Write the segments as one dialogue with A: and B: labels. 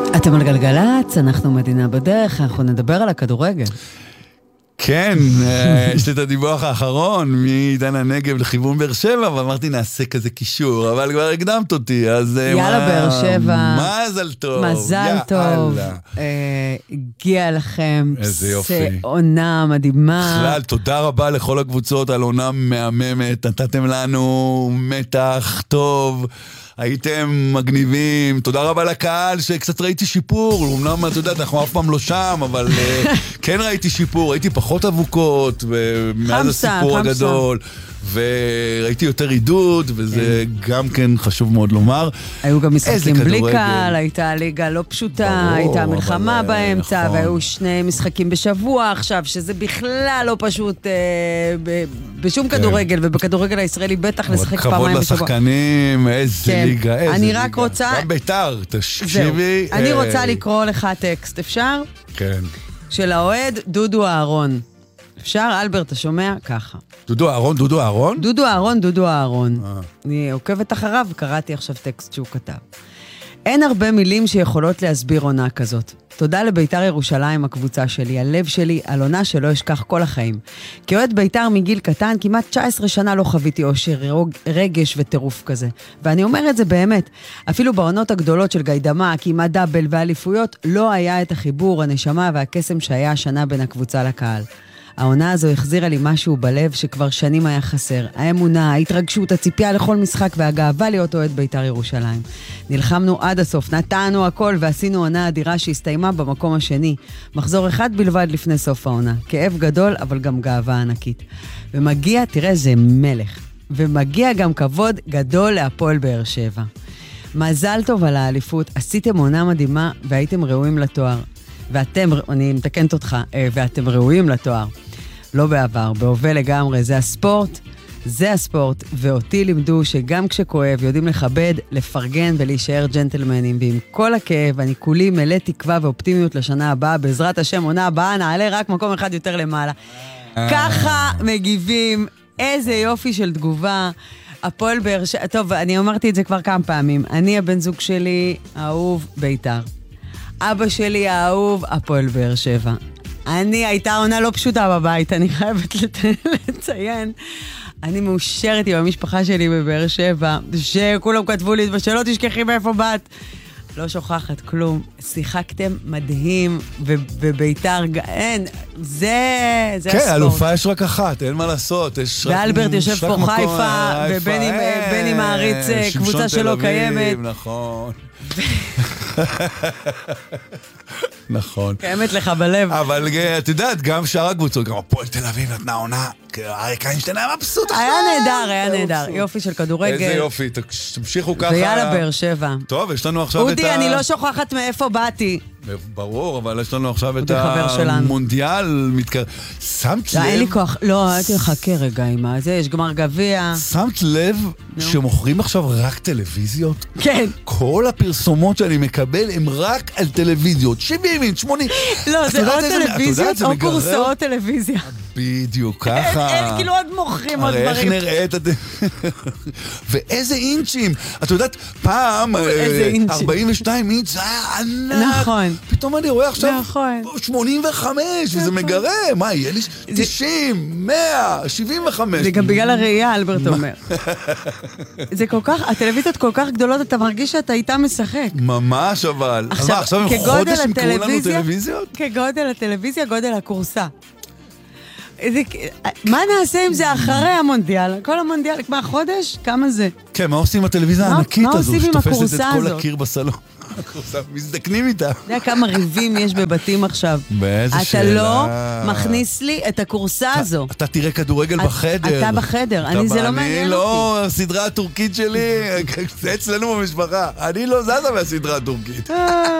A: אתם על גלגלץ, אנחנו מדינה בדרך, אנחנו נדבר על הכדורגל.
B: כן, יש לי את הדיווח האחרון מעידן הנגב לכיוון באר שבע, ואמרתי נעשה כזה קישור, אבל כבר הקדמת אותי, אז
A: יאללה באר שבע.
B: מזל טוב.
A: מזל טוב. הגיע לכם.
B: איזה יופי.
A: עונה מדהימה.
B: בכלל, תודה רבה לכל הקבוצות על עונה מהממת, נתתם לנו מתח טוב. הייתם מגניבים, תודה רבה לקהל שקצת ראיתי שיפור, אמנם אתה יודע, אנחנו אף פעם לא שם, אבל כן ראיתי שיפור, ראיתי פחות אבוקות, מאז הסיפור הגדול, וראיתי יותר עידוד, וזה גם כן חשוב מאוד לומר.
A: היו גם משחקים בלי קהל, הייתה ליגה לא פשוטה, הייתה מלחמה באמצע, והיו 2 משחקים בשבוע עכשיו, שזה בכלל לא פשוט בשום כדורגל, ובכדורגל הישראלי בטח לשחק פעמיים בשבוע.
B: כבוד לשחקנים, איזה ליגה, איזה ליגה.
A: אני רק רוצה...
B: גם ביתר, תקשיבי.
A: אני רוצה לקרוא לך טקסט, אפשר?
B: כן.
A: של האוהד דודו אהרון. אפשר? אלברט, אתה שומע? ככה.
B: דודו אהרון?
A: דודו אהרון. אני עוקבת אחריו וקראתי עכשיו טקסט שהוא כתב. אין הרבה מילים שיכולות להסביר עונה כזאת. תודה לביתר ירושלים, הקבוצה שלי, הלב שלי, על עונה שלא אשכח כל החיים. כאוהד ביתר מגיל קטן, כמעט 19 שנה לא חוויתי אושר, רגש וטירוף כזה. ואני אומר את זה באמת. אפילו בעונות הגדולות של גיידמה, כמעט דאבל ואליפויות, לא היה את החיבור, הנשמה והקסם שהיה השנה בין הקבוצה לקהל. העונה הזו החזירה לי משהו בלב שכבר שנים היה חסר. האמונה, ההתרגשות, הציפייה לכל משחק והגאווה להיות אוהד ביתר ירושלים. נלחמנו עד הסוף, נתנו הכל ועשינו עונה אדירה שהסתיימה במקום השני. מחזור אחד בלבד לפני סוף העונה. כאב גדול, אבל גם גאווה ענקית. ומגיע, תראה, זה מלך. ומגיע גם כבוד גדול להפועל באר שבע. מזל טוב על האליפות, עשיתם עונה מדהימה והייתם ראויים לתואר. ואתם, אני מתקנת אותך, ואתם ראויים לתואר. לא בעבר, בהווה לגמרי, זה הספורט, ואותי לימדו שגם כשכואב יודעים לכבד, לפרגן ולהישאר ג'נטלמנים, ועם כל הכאב אני כולי מלא תקווה ואופטימיות לשנה הבאה, בעזרת השם עונה הבאה נעלה רק מקום אחד יותר למעלה. ככה מגיבים, איזה יופי של תגובה. הפועל באר שבע, טוב, אני אמרתי את זה כבר כמה פעמים, אני הבן זוג שלי, אהוב ביתר. אבא שלי האהוב, הפועל באר שבע. הייתה עונה לא פשוטה בבית, אני חייבת לציין. אני מאושרת עם המשפחה שלי בבאר שבע, שכולם כתבו לי, ושלא תשכחי מאיפה באת. לא שוכחת כלום. שיחקתם מדהים, וביתר, אין, זה הספורט.
B: כן, אלופה יש רק אחת, אין מה לעשות.
A: ואלברט יושב פה חיפה, ובני מעריץ קבוצה שלא קיימת.
B: נכון. נכון.
A: קיימת לך בלב.
B: אבל את יודעת, גם שאר הקבוצות, גם הפועל תל אביב נתנה עונה, אריק איינשטיין היה מבסוט עכשיו.
A: היה נהדר. יופי של כדורגל.
B: איזה יופי, תמשיכו ככה.
A: ויאללה באר שבע.
B: טוב, יש לנו עכשיו
A: אודי, אני לא שוכחת מאיפה באתי.
B: ברור, אבל יש לנו עכשיו את המונדיאל. שמת לב?
A: אין לי כוח, לא, הייתי לחכה רגע עם זה, יש גמר גביע.
B: שמת לב שמוכרים עכשיו רק טלוויזיות?
A: כן.
B: כל הפרסומות שאני מקבל הם רק על טלוויזיות, 70 אינץ' 80.
A: לא, זה או טלוויזיות או קורסאות טלוויזיה.
B: בדיוק, ככה.
A: אין, כאילו עוד מוכרים עוד דברים.
B: הרי איך נראית ואיזה אינצ'ים. את יודעת, פעם 42 אינץ' זה היה ענק.
A: נכון.
B: פתאום אני רואה עכשיו 85, וזה מגרה. מה, יהיה לי 90, 100, 75.
A: זה גם בגלל הראייה, אלברט אומר. זה כל כך, הטלוויזיות כל כך גדולות, אתה מרגיש שאתה איתה משחק.
B: ממש אבל. עכשיו הם חודש עם קראו לנו טלוויזיות?
A: כגודל הטלוויזיה, גודל הקורסה. מה נעשה אם זה אחרי המונדיאל? כל המונדיאל, מה, חודש? כמה זה?
B: כן, מה עושים עם הטלוויזיה הענקית הזו?
A: מה עושים עם הקורסה הזאת?
B: שתופסת את כל הקיר בסלון. מזדקנים איתה.
A: אתה יודע כמה ריבים יש בבתים עכשיו.
B: באיזה שאלה.
A: אתה לא מכניס לי את הקורסה הזו.
B: אתה תראה כדורגל בחדר.
A: אתה בחדר, זה לא מעניין אותי.
B: אני לא, הסדרה הטורקית שלי, זה אצלנו במשפחה. אני לא זזה מהסדרה הטורקית.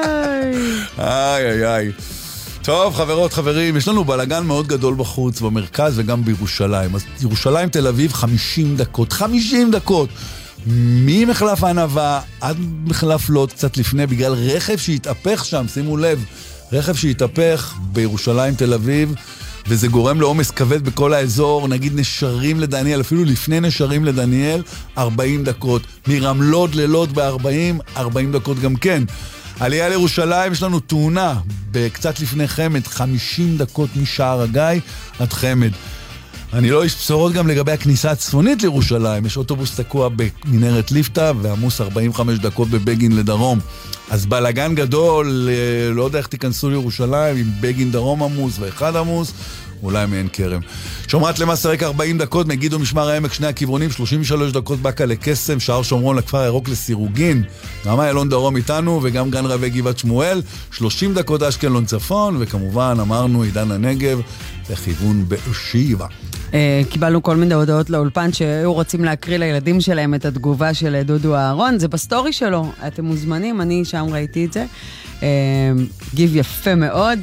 B: איי. טוב, חברות, חברים, יש לנו בלגן מאוד גדול בחוץ, במרכז וגם בירושלים. אז ירושלים, תל אביב, 50 דקות. 50 דקות. ממחלף הענבה עד מחלף לוד קצת לפני, בגלל רכב שהתהפך שם, שימו לב, רכב שהתהפך בירושלים, תל אביב, וזה גורם לעומס כבד בכל האזור, נגיד נשרים לדניאל, אפילו לפני נשרים לדניאל, 40 דקות. מרמלוד ללוד ב-40, 40 דקות גם כן. עלייה לירושלים, יש לנו תאונה בקצת לפני חמד, 50 דקות משער הגיא עד חמד. אני לא איש בשורות גם לגבי הכניסה הצפונית לירושלים, יש אוטובוס תקוע במנהרת ליפתא ועמוס 45 דקות בבגין לדרום. אז בלגן גדול, לא יודע איך תיכנסו לירושלים, עם בגין דרום עמוס ואחד עמוס, אולי מעין קרם. שומרת למעשה רק 40 דקות, מגידו משמר העמק שני הכיוונים, 33 דקות בקה לקסם, שער שומרון לכפר הירוק לסירוגין, גם איילון דרום איתנו וגם גן רבי גבעת שמואל, 30 דקות אשקלון צפון, וכמובן אמרנו עידן הנגב לכיוון באר שבע.
A: קיבלנו כל מיני הודעות לאולפן שהיו רוצים להקריא לילדים שלהם את התגובה של דודו אהרון, זה בסטורי שלו, אתם מוזמנים, אני שם ראיתי את זה, גיב יפה מאוד,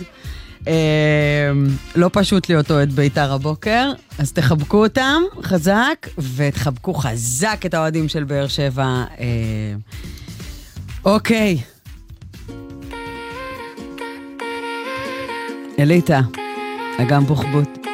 A: לא פשוט להיות אוהד בית"ר הבוקר, אז תחבקו אותם חזק, ותחבקו חזק את האוהדים של באר שבע. אוקיי. אליטה, אגם בוחבוט.